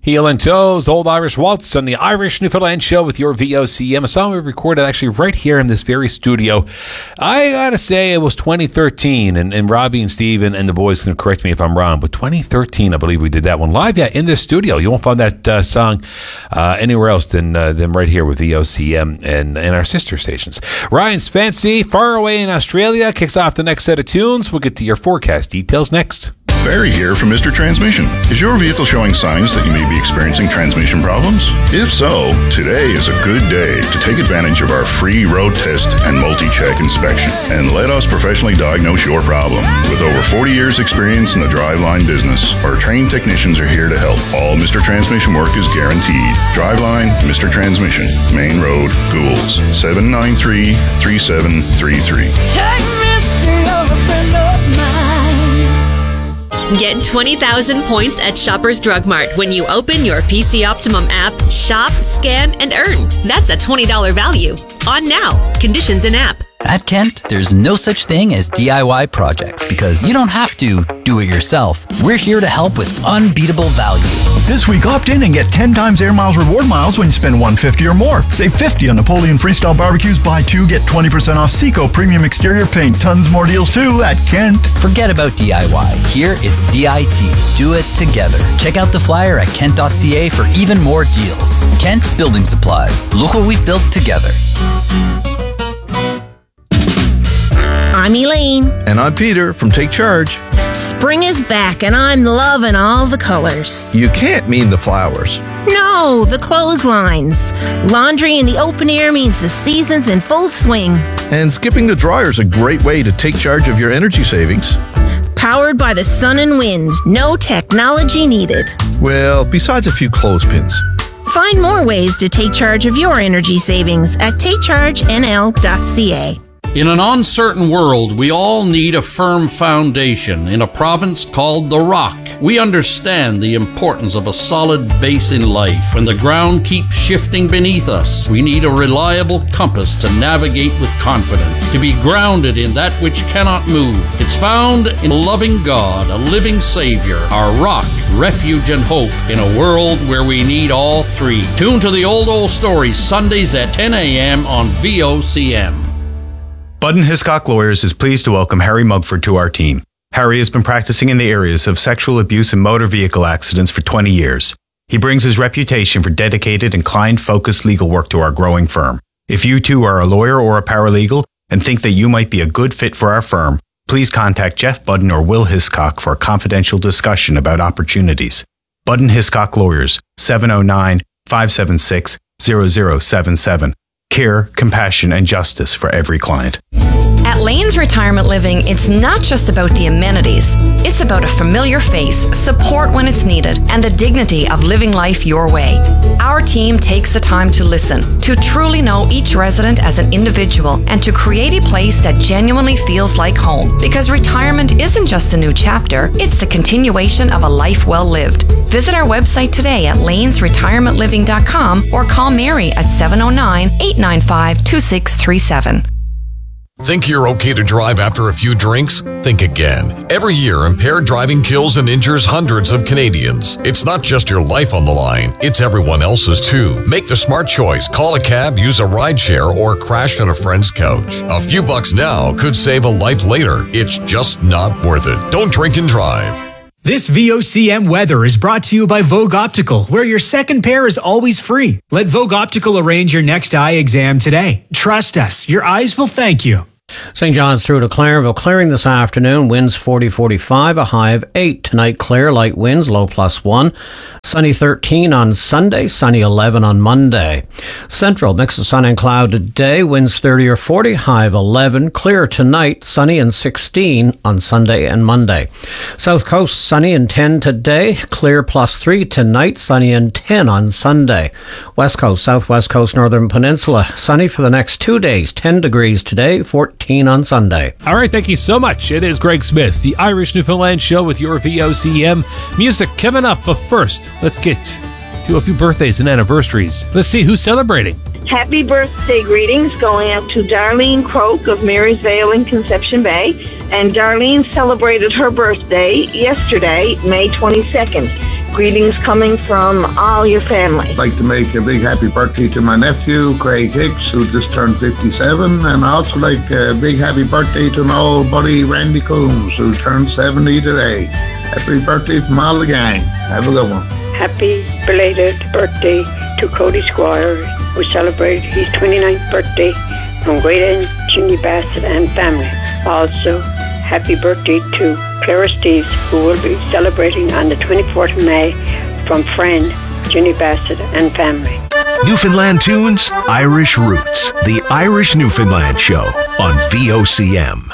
Heel and Toes, Old Irish Waltz on the Irish Newfoundland Show with your VOCM, a song we recorded actually right here in this very studio. I gotta say it was 2013, and Robbie and Steve and the boys can correct me if I'm wrong, but 2013 I believe we did that one live in this studio. You won't find that song anywhere else than right here with VOCM and our sister stations. Ryan's Fancy, Far Away in Australia, kicks off the next set of tunes. We'll get to your forecast details next. Barry here from Mr. Transmission. Is your vehicle showing signs that you may be experiencing transmission problems? If so, today is a good day to take advantage of our free road test and multi-check inspection and let us professionally diagnose your problem. With over 40 years experience in the driveline business, our trained technicians are here to help. All Mr. Transmission work is guaranteed. Driveline, Mr. Transmission, Main Road, Goulds, 793-3733. Hey, mister, you're a friend of mine. Get 20,000 points at Shoppers Drug Mart when you open your PC Optimum app, shop, scan, and earn. That's a $20 value. On now. Conditions in app. At Kent, there's no such thing as DIY projects because you don't have to do it yourself. We're here to help with unbeatable value. This week, opt in and get 10 times Air Miles reward miles when you spend $150 or more. Save $50 on Napoleon Freestyle Barbecues. Buy two, get 20% off Seco Premium Exterior Paint. Tons more deals too at Kent. Forget about DIY. Here, it's DIT. Do it together. Check out the flyer at kent.ca for even more deals. Kent Building Supplies. Look what we've built together. I'm Elaine. And I'm Peter from Take Charge. Spring is back and I'm loving all the colors. You can't mean the flowers. No, the clotheslines. Laundry in the open air means the season's in full swing. And skipping the dryer is a great way to take charge of your energy savings. Powered by the sun and wind. No technology needed. Well, besides a few clothespins. Find more ways to take charge of your energy savings at takechargenl.ca. In an uncertain world, we all need a firm foundation. In a province called The Rock, we understand the importance of a solid base in life. When the ground keeps shifting beneath us, we need a reliable compass to navigate with confidence, to be grounded in that which cannot move. It's found in a loving God, a living Savior, our rock, refuge, and hope in a world where we need all three. Tune to the Old Stories, Sundays at 10 a.m. on VOCM. Budden Hiscock Lawyers is pleased to welcome Harry Mugford to our team. Harry has been practicing in the areas of sexual abuse and motor vehicle accidents for 20 years. He brings his reputation for dedicated and client-focused legal work to our growing firm. If you too are a lawyer or a paralegal and think that you might be a good fit for our firm, please contact Jeff Budden or Will Hiscock for a confidential discussion about opportunities. Budden Hiscock Lawyers, 709-576-0077. Care, compassion, and justice for every client. At Lane's Retirement Living, it's not just about the amenities. It's about a familiar face, support when it's needed, and the dignity of living life your way. Our team takes the time to listen, to truly know each resident as an individual, and to create a place that genuinely feels like home. Because retirement isn't just a new chapter, it's the continuation of a life well lived. Visit our website today at lanesretirementliving.com or call Mary at 709-895-2637. Think you're okay to drive after a few drinks? Think again. Every year, impaired driving kills and injures hundreds of Canadians. It's not just your life on the line, it's everyone else's too. Make the smart choice. Call a cab, use a rideshare, or crash on a friend's couch. A few bucks now could save a life later. It's just not worth it. Don't drink and drive. This VOCM weather is brought to you by Vogue Optical, where your second pair is always free. Let Vogue Optical arrange your next eye exam today. Trust us, your eyes will thank you. St. John's through to Clareville, clearing this afternoon, winds 40-45, a high of 8. Tonight, clear, light winds, low +1. Sunny 13 on Sunday, sunny 11 on Monday. Central, mix of sun and cloud today, winds 30 or 40, high of 11. Clear tonight, sunny and 16 on Sunday and Monday. South Coast, sunny and 10 today, clear +3 tonight, sunny and 10 on Sunday. West Coast, Southwest Coast, Northern Peninsula, sunny for the next 2 days, 10 degrees today, 14 on Sunday. All right, thank you so much. It is Greg Smith, the Irish Newfoundland Show with your VOCM. Music coming up, but first, let's get to a few birthdays and anniversaries. Let's see who's celebrating. Happy birthday greetings going out to Darlene Croak of Marysvale in Conception Bay. And Darlene celebrated her birthday yesterday, May 22nd. Greetings coming from all your family. I'd like to make a big happy birthday to my nephew, Craig Hicks, who just turned 57. And I also like a big happy birthday to my old buddy, Randy Coombs, who turned 70 today. Happy birthday from all the gang. Have a good one. Happy belated birthday to Cody Squire, who celebrated his 29th birthday from great aunt Ginny Bassett and family. Also, happy birthday to Clara Steves, who will be celebrating on the 24th of May from friend Ginny Bassett and family. Newfoundland Tunes, Irish Roots, the Irish Newfoundland Show on VOCM.